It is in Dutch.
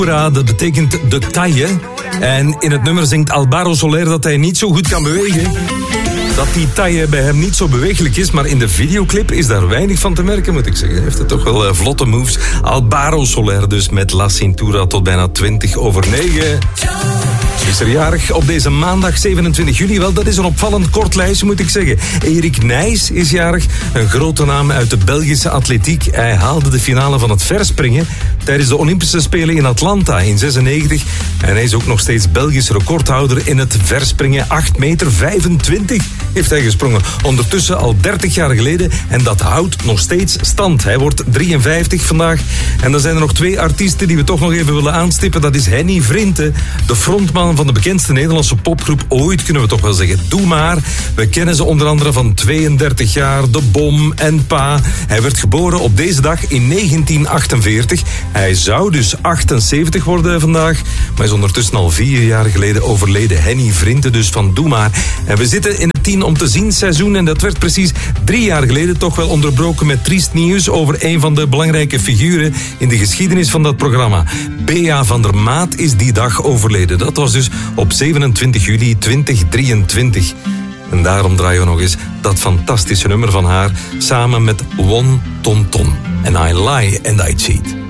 Dat betekent de taille. En in het nummer zingt Alvaro Soler dat hij niet zo goed kan bewegen. Dat die taille bij hem niet zo bewegelijk is, maar in de videoclip is daar weinig van te merken, moet ik zeggen. Hij heeft het toch wel vlotte moves. Alvaro Soler dus met La Cintura tot bijna 9:20. Is er jarig op deze maandag 27 juli? Wel, dat is een opvallend kort lijstje, moet ik zeggen. Erik Nijs is jarig, een grote naam uit de Belgische atletiek. Hij haalde de finale van het verspringen tijdens de Olympische Spelen in Atlanta in 96. En hij is ook nog steeds Belgisch recordhouder in het verspringen. 8,25 meter heeft hij gesprongen. Ondertussen al 30 jaar geleden. En dat houdt nog steeds stand. Hij wordt 53 vandaag. En dan zijn er nog 2 artiesten die we toch nog even willen aanstippen. Dat is Henny Vrienden, de frontman van de bekendste Nederlandse popgroep ooit, kunnen we toch wel zeggen. Doe maar. We kennen ze onder andere van 32 jaar, De Bom en Pa. Hij werd geboren op deze dag in 1948. Hij zou dus 78 worden vandaag, maar is ondertussen al 4 jaar geleden overleden. Henny Vrienden dus van Doe maar. En we zitten in het 10 om te zien seizoen en dat werd precies 3 jaar geleden toch wel onderbroken met triest nieuws over een van de belangrijke figuren in de geschiedenis van dat programma. Bea van der Maat is die dag overleden. Dat was dus op 27 juli 2023. En daarom draaien we nog eens dat fantastische nummer van haar samen met One Ton Ton. And I Lie and I Cheat.